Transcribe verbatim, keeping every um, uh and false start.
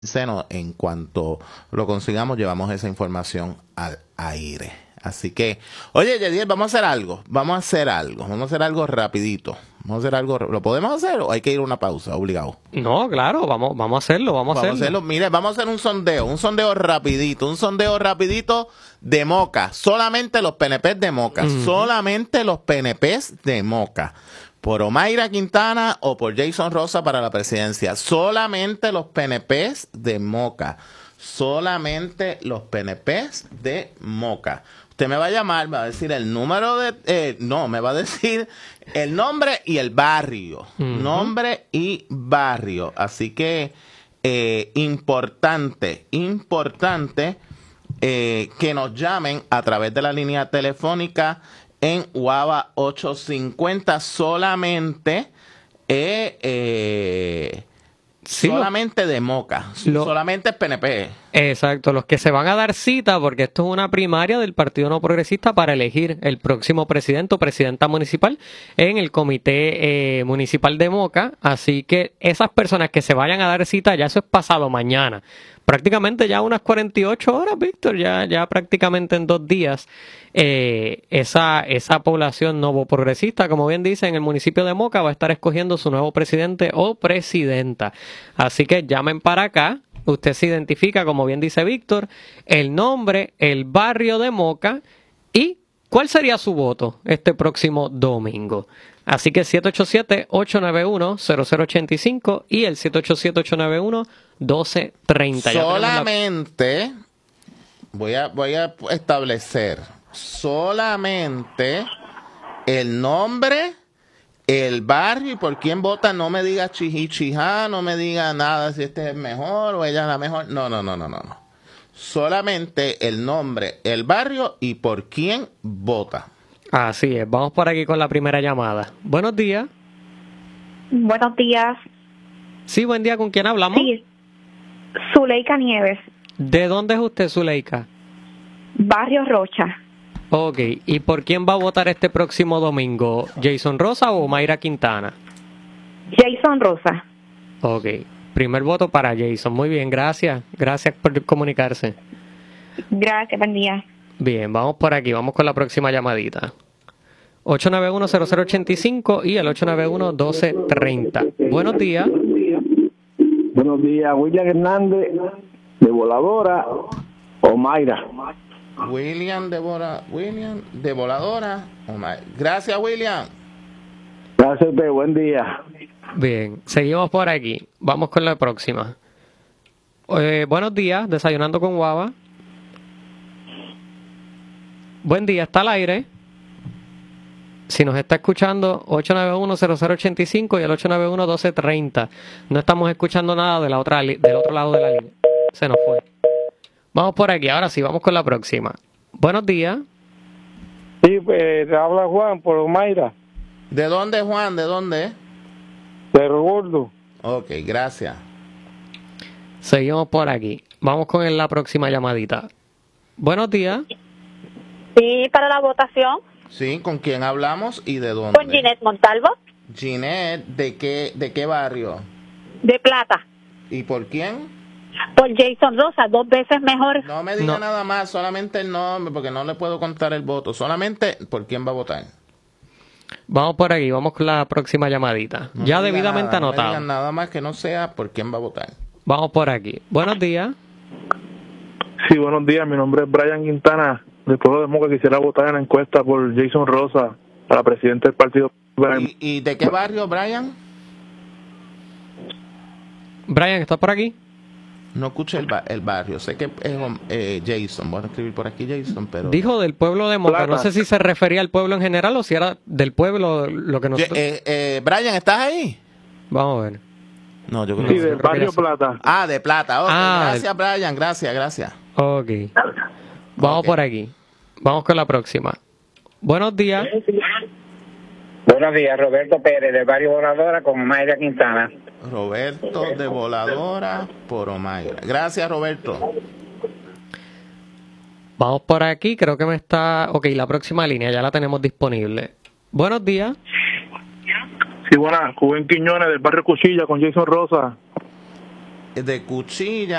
seno, en cuanto lo consigamos, llevamos esa información al aire. Así que, oye, Yediel, vamos a hacer algo, vamos a hacer algo, vamos a hacer algo rapidito. Vamos a hacer algo, ¿lo podemos hacer o hay que ir a una pausa, obligado? No, claro, vamos, vamos a hacerlo, vamos, vamos a hacerlo. hacerlo. Mire, vamos a hacer un sondeo, un sondeo rapidito, un sondeo rapidito de Moca. Solamente los P N P de Moca, uh-huh. solamente los P N P de Moca. Por Omaira Quintana o por Jason Rosa para la presidencia. Solamente los P N P de Moca. Solamente los P N P de Moca. Usted me va a llamar, va a decir el número de... Eh, no, me va a decir el nombre y el barrio. Uh-huh. Nombre y barrio. Así que eh, importante, importante eh, que nos llamen a través de la línea telefónica en Guava ocho cincuenta solamente, eh, eh, sí, solamente de Moca, lo, solamente P N P. Exacto, los que se van a dar cita, porque esto es una primaria del Partido No Progresista para elegir el próximo presidente o presidenta municipal en el Comité eh, Municipal de Moca, así que esas personas que se vayan a dar cita, ya eso es pasado mañana. Prácticamente ya unas cuarenta y ocho horas, Víctor, ya, ya prácticamente en dos días, eh, esa, esa población nuevo progresista, como bien dice, en el municipio de Moca va a estar escogiendo su nuevo presidente o presidenta. Así que llamen para acá, usted se identifica, como bien dice Víctor, el nombre, el barrio de Moca y cuál sería su voto este próximo domingo. Así que siete ocho siete, ocho nueve uno, cero cero ocho cinco y el siete ocho siete, ocho nueve uno, uno dos tres cero. Solamente, la... voy, a, voy a establecer, solamente el nombre, el barrio y por quién vota. No me diga chihichijá, no me diga nada si este es mejor o ella es la mejor. No, no, no, no, no. no. Solamente el nombre, el barrio y por quién vota. Así es, vamos por aquí con la primera llamada. Buenos días. Buenos días. Sí, buen día, ¿con quién hablamos? Sí, Zuleika Nieves. ¿De dónde es usted, Zuleika? Barrio Rocha. Ok, ¿y por quién va a votar este próximo domingo? ¿Jason Rosa o Mayra Quintana? Jason Rosa. Ok, primer voto para Jason. Muy bien, gracias. Gracias por comunicarse. Gracias, buen día. Bien, vamos por aquí, vamos con la próxima llamadita. ocho nueve uno, cero cero ocho cinco y el ocho nueve uno, uno dos tres cero. Buenos días. Buenos días, William Hernández, de Voladora, Omaira. William de, Bora, William de Voladora, Omaira. Gracias, William. Gracias a usted, buen día. Bien, seguimos por aquí. Vamos con la próxima. Eh, buenos días, desayunando con Guava. Buen día, está al aire. Si nos está escuchando, ocho nueve uno, cero cero ocho cinco y el ocho nueve uno, uno dos tres cero. No estamos escuchando nada de la otra li- del otro lado de la línea. Se nos fue. Vamos por aquí, ahora sí, vamos con la próxima. Buenos días. Sí, pues te habla Juan por Omaira. ¿De dónde, Juan? ¿De dónde? De Gordo. Ok, gracias. Seguimos por aquí. Vamos con la próxima llamadita. Buenos días. Sí, para la votación. Sí, ¿con quién hablamos y de dónde? Con Ginette Montalvo. Ginette, ¿de qué, de qué barrio? De Plata. ¿Y por quién? Por Jason Rosa, dos veces mejor. No me diga No. nada más, solamente el nombre, porque no le puedo contar el voto. Solamente por quién va a votar. Vamos por aquí, vamos con la próxima llamadita. No ya me diga debidamente nada, no me anotado. digan nada más que no sea por quién va a votar. Vamos por aquí. Buenos días. Sí, buenos días, mi nombre es Brian Quintana, del pueblo de Moca. Quisiera votar en la encuesta por Jason Rosa para presidente del partido. ¿Y, y de qué barrio, Brian? Brian, ¿estás por aquí? No escuché el, ba- el barrio. Sé que es eh, Jason. Voy a escribir por aquí Jason, pero... Dijo del pueblo de Moca. Plata. No sé si se refería al pueblo en general o si era del pueblo lo que nosotros... Eh, eh, Brian, ¿estás ahí? Vamos a ver. No, yo creo Sí, que del creo que barrio era así. Plata. Ah, de Plata. Ok, Ah, gracias, Brian. Gracias, gracias. Ok. Vamos Ok. por aquí. Vamos con la próxima. Buenos días. Buenos días, Roberto Pérez, del barrio Voladora, con Mayra Quintana. Roberto de Voladora por Omaira. Gracias, Roberto. Vamos por aquí. Creo que me está... Ok, la próxima línea ya la tenemos disponible. Buenos días. Sí, buenas, Rubén Quiñones, del barrio Cuchilla, con Jason Rosa. de cuchilla